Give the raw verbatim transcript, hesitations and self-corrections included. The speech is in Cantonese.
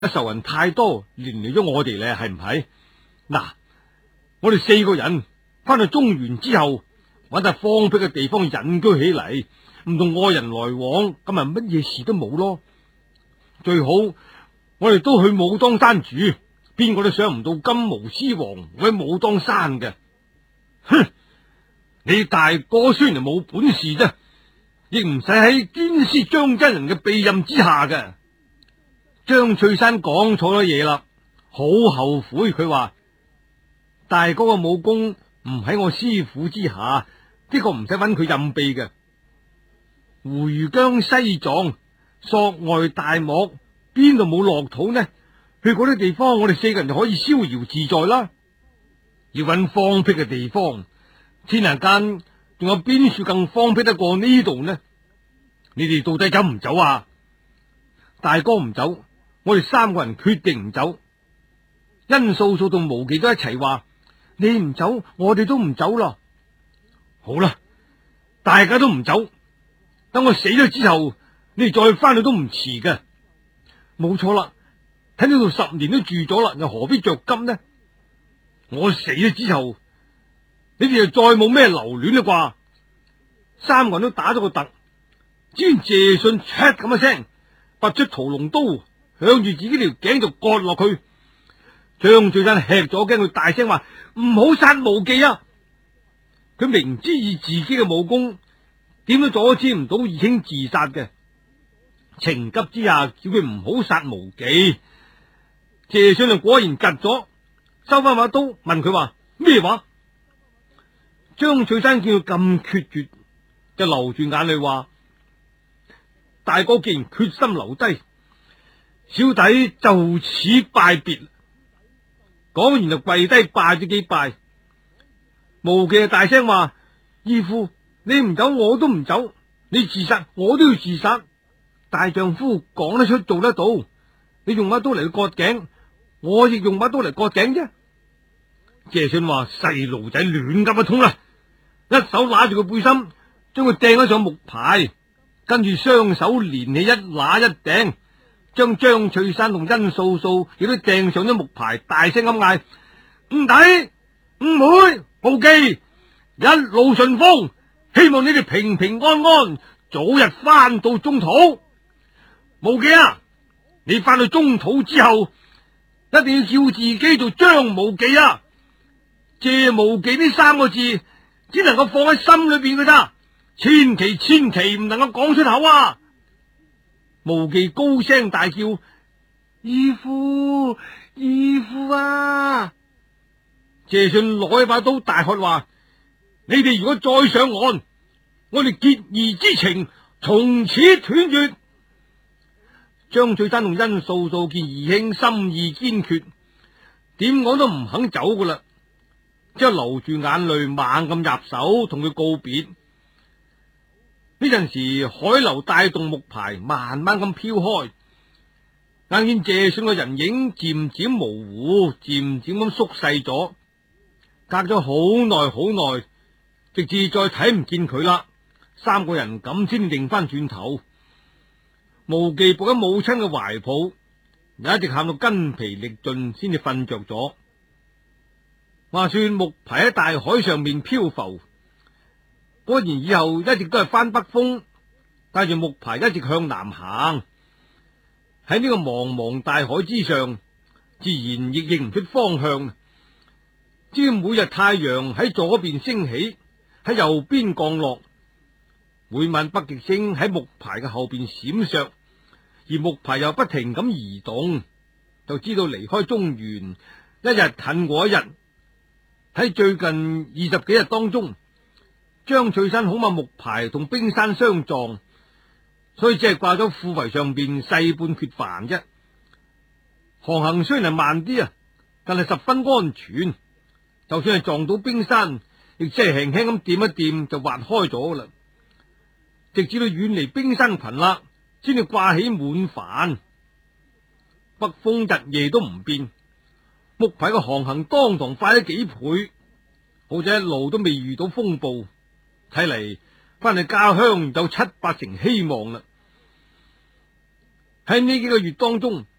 仇人太多，連累咗我哋咧，係唔係？嗱，我哋四個人翻去中原之後，揾笪荒僻嘅地方隱居起嚟，唔同外人來往，咁咪乜嘢事都冇咯。最好我哋都去武當山住，邊個都想唔到金毛獅王會喺武當山嘅。哼！你大哥雖然冇本事啫，亦唔使喺監師張真人嘅庇蔭之下嘅。張翠山講錯咗嘢啦，好後悔。佢話大哥嘅武功唔喺我師傅之下，呢個唔使揾佢任庇嘅。回疆西藏、索外大漠，邊度冇樂土呢？去嗰啲地方，我哋四個人就可以逍遙自在啦。要揾荒僻嘅地方，天下間仲有邊處更荒僻得過呢度呢？你哋到底走唔走啊？大哥唔走，我哋三個人決定唔走。殷素素同無忌都一齊話：你唔走，我哋都唔走啦。好啦，大家都唔走，等我死咗之後，你哋再翻去都唔遲嘅。冇錯啦，喺呢度十年都住咗啦，又何必着急呢？我死咗之後，你哋就再冇咩留戀啦啩？三個人都打咗個突，只見謝遜唰咁一聲，拔出屠龍刀，向住自己條頸就割落去。張翠山吃咗驚，佢大聲話：唔好殺無忌啊！佢明知以自己嘅武功，點都阻止唔到義兄自殺嘅。情急之下，叫佢唔好殺無忌。謝遜就果然窒咗，收翻把刀，問佢話咩話？張翠山見佢咁決絕，就流住眼淚話：大哥既然決心留低，小弟就此拜別。講完就跪低拜咗幾拜。無忌就大聲話：義父，你唔走我都唔走，你自殺我都要自殺。大丈夫講得出做得到，你用把刀嚟割頸，我亦用把刀嚟割頸啫。謝遜話：細路仔亂噏一通啦，一手揦住個背心，將佢掟咗上木牌，跟住雙手連起一揦一掟，將張翠山同殷素素亦都掟上咗木牌，大聲咁嗌：五弟、五妹、無忌，一路順風，希望你哋平平安安，早日翻到中土。無忌啊，你翻去中土之後，一定要叫自己做張無忌啊！謝無忌呢三個字只能夠放喺心裏邊嘅咋，千祈千祈唔能夠講出口啊！無忌高聲大叫：義父，義父啊！謝遜攞起把刀大喝話：你哋如果再上岸，我哋結義之情從此斷絕。張翠山同殷素素見義兄心意堅決，點講都唔肯走噶啦，之後流住眼淚猛咁入手同佢告別。呢陣時海流帶動木牌慢慢咁飄開，眼見謝遜嘅人影漸漸模糊，漸漸咁縮細咗，隔咗好耐好耐，直至再睇唔見佢啦。三個人咁先擰翻轉頭。無忌伏喺母親嘅懷抱，又一直喊到筋疲力盡，先至瞓着咗。話說木牌喺大海上面漂浮，果然以後一直都係翻北風，帶住木牌一直向南行。喺呢個茫茫大海之上，自然亦認唔出方向。只要每日太陽喺左邊升起，喺右邊降落，每晚北極星喺木牌嘅後邊閃爍，而木牌又不停咁移動，就知道離開中原一日近過一日。喺最近二十幾日當中，張翠山恐怕木牌同冰山相撞，所以只係掛咗褲圍上邊細半缺帆啫。航行雖然係慢啲啊，但係十分安全。就算係撞到冰山，亦只係輕輕咁掂一掂就滑開咗啦。直至到遠離冰山群啦，先至掛起滿帆。北風日夜都唔變，木牌嘅航行當堂快咗幾倍，好似一路都未遇到風暴。睇嚟翻去家鄉有七八成希望啦。喺呢幾個月當中，